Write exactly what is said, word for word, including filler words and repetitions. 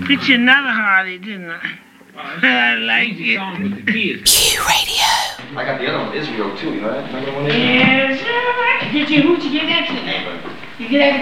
Pitch you another Harley, didn't I? I like it. Q Radio. I got the other one, Israel, too, you know that? Remember the one? Yes, sir. Did you, who'd you get that to? You get that